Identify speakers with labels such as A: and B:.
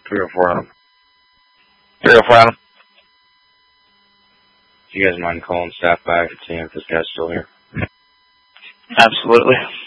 A: 304 Adam. 304 Adam. Do you guys mind calling staff back and seeing if this guy's still here?
B: Absolutely.